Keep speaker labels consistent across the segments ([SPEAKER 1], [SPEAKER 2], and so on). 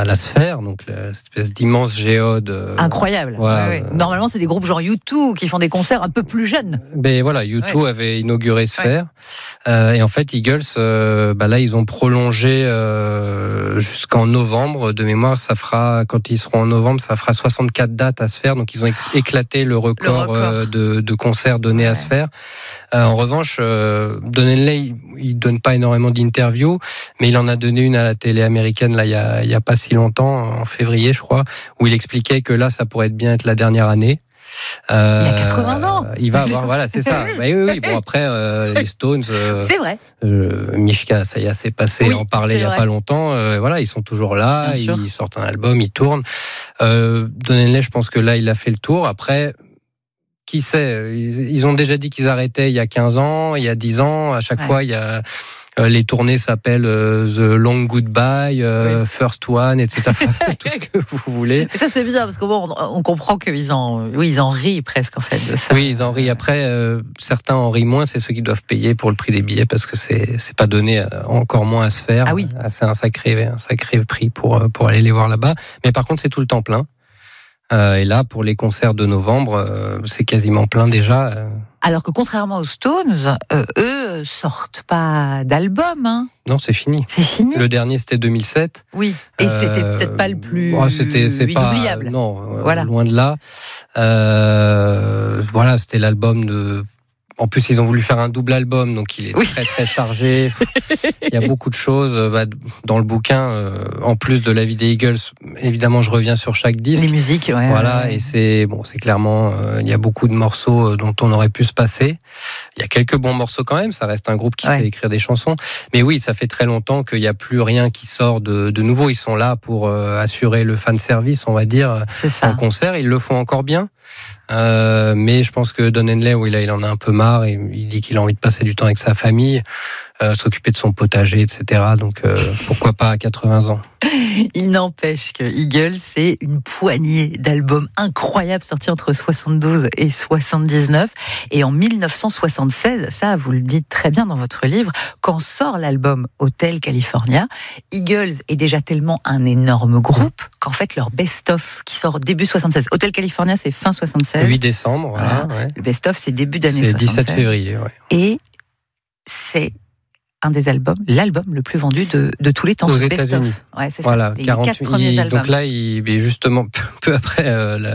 [SPEAKER 1] la Sphère, donc cette espèce d'immense géode.
[SPEAKER 2] Incroyable.
[SPEAKER 1] Voilà.
[SPEAKER 2] Ouais. Normalement, c'est des groupes genre U2 qui font des concerts un peu plus jeunes.
[SPEAKER 1] Ben voilà, U2 avait inauguré Sphère. Et en fait, Eagles, là, ils ont prolongé jusqu'en novembre. De mémoire, quand ils seront en novembre, ça fera 64 dates à Sphère. Donc, ils ont éclaté le record. De concerts donnés à Sphère. En revanche, Don Henley, il donne pas énormément d'interviews, mais il en a donné une à la télé américaine là il y a pas si longtemps, en février je crois, où il expliquait que là ça pourrait bien être la dernière année.
[SPEAKER 2] Il a 80 ans.
[SPEAKER 1] Il va avoir, voilà, c'est ça. Oui. Bon après les Stones.
[SPEAKER 2] C'est vrai.
[SPEAKER 1] Mishka, ça y est, c'est passé. On parlait il y a pas longtemps. Voilà, ils sont toujours là. Ils sortent un album, ils tournent. Don Henley, je pense que là il a fait le tour. Après. Qui sait, ils ont déjà dit qu'ils arrêtaient il y a 15 ans, il y a 10 ans. À chaque fois, il y a les tournées s'appellent The Long Goodbye, First One, etc. Tout ce que vous voulez.
[SPEAKER 2] Et ça, c'est bizarre parce qu'on comprend qu'ils en rient presque en fait de ça.
[SPEAKER 1] Oui, ils en rient. Après, certains en rient moins. C'est ceux qui doivent payer pour le prix des billets parce que c'est pas donné encore moins à se faire.
[SPEAKER 2] Ah oui.
[SPEAKER 1] C'est un sacré prix pour aller les voir là-bas. Mais par contre, c'est tout le temps plein. Et là, pour les concerts de novembre, c'est quasiment plein déjà.
[SPEAKER 2] Alors que contrairement aux Stones, eux sortent pas d'album. Hein.
[SPEAKER 1] Non, c'est fini.
[SPEAKER 2] C'est fini.
[SPEAKER 1] Le dernier, c'était 2007.
[SPEAKER 2] Oui, et c'était peut-être pas le plus inoubliable.
[SPEAKER 1] Non, loin de là. Voilà, c'était l'album de... En plus, ils ont voulu faire un double album, donc il est très très chargé. Il y a beaucoup de choses dans le bouquin. En plus de la vie des Eagles, évidemment, je reviens sur chaque disque.
[SPEAKER 2] Les musiques,
[SPEAKER 1] et c'est clairement, il y a beaucoup de morceaux dont on aurait pu se passer. Il y a quelques bons morceaux quand même. Ça reste un groupe qui sait écrire des chansons. Mais oui, ça fait très longtemps qu'il n'y a plus rien qui sort de nouveau. Ils sont là pour assurer le fan service, on va dire, en concert. Ils le font encore bien. Mais je pense que Don Henley, il en a un peu marre et il dit qu'il a envie de passer du temps avec sa famille, s'occuper de son potager, etc. Donc pourquoi pas à 80 ans.
[SPEAKER 2] Il n'empêche que Eagles, c'est une poignée d'albums incroyables sortis entre 72 et 79. Et en 1976, ça vous le dites très bien dans votre livre, quand sort l'album Hotel California, Eagles est déjà tellement un énorme groupe qu'en fait leur best-of qui sort début 76. Hotel California, c'est fin 76.
[SPEAKER 1] 8 décembre, voilà.
[SPEAKER 2] Le best-of, c'est début d'année 76.
[SPEAKER 1] C'est 17 février,
[SPEAKER 2] Et c'est un des albums, l'album le plus vendu de tous les temps.
[SPEAKER 1] Aux États-Unis.
[SPEAKER 2] Ouais, c'est
[SPEAKER 1] voilà,
[SPEAKER 2] ça. Les 4 premiers albums.
[SPEAKER 1] Donc là, il est justement peu après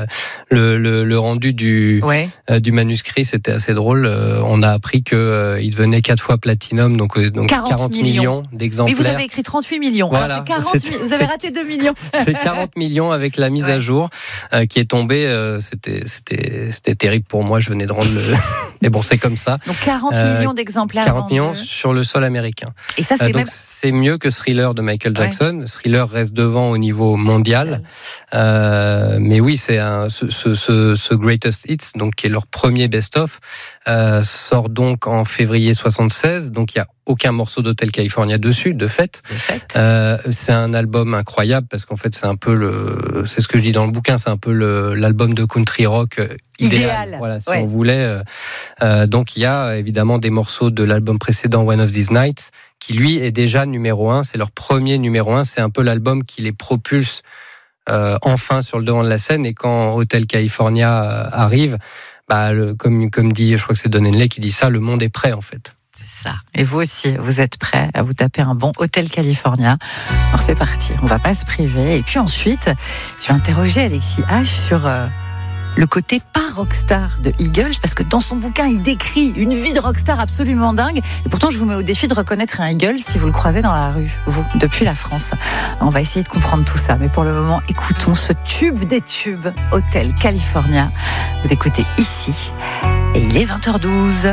[SPEAKER 1] le rendu du manuscrit, c'était assez drôle. On a appris que il devenait 4 fois platinum, donc 40 millions d'exemplaires.
[SPEAKER 2] Et vous avez écrit 38 millions.
[SPEAKER 1] Voilà.
[SPEAKER 2] Alors c'est 40 vous avez raté 2 millions.
[SPEAKER 1] C'est 40 millions avec la mise à jour qui est tombée. C'était terrible pour moi. Je venais de rendre le. Mais bon, c'est comme ça.
[SPEAKER 2] Donc 40 millions d'exemplaires.
[SPEAKER 1] 40 millions sur le sol américain.
[SPEAKER 2] Et ça, c'est
[SPEAKER 1] c'est mieux que Thriller de Michael Jackson. Thriller reste devant au niveau mondial. Mais oui, c'est ce Greatest Hits, donc qui est leur premier best-of, sort donc en février 76. Donc il y a aucun morceau d'Hotel California dessus, de fait. C'est un album incroyable parce qu'en fait, c'est ce que je dis dans le bouquin, c'est un peu l'album de country rock idéal. Voilà, si on voulait. Donc il y a évidemment des morceaux de l'album précédent, One of These Nights, qui lui est déjà numéro 1. C'est leur premier numéro 1. C'est un peu l'album qui les propulse enfin sur le devant de la scène. Et quand Hotel California arrive, comme dit, je crois que c'est Don Henley qui dit ça, le monde est prêt en fait.
[SPEAKER 2] C'est ça. Et vous aussi, vous êtes prêts à vous taper un bon Hotel California. Alors c'est parti, on va pas se priver. Et puis ensuite, je vais interroger Alexis H sur le côté pas rockstar de Eagles, parce que dans son bouquin, il décrit une vie de rockstar absolument dingue. Et pourtant, je vous mets au défi de reconnaître un Eagles si vous le croisez dans la rue, vous, depuis la France. On va essayer de comprendre tout ça. Mais pour le moment, écoutons ce tube des tubes, Hotel California. Vous écoutez ici, et il est 20h12.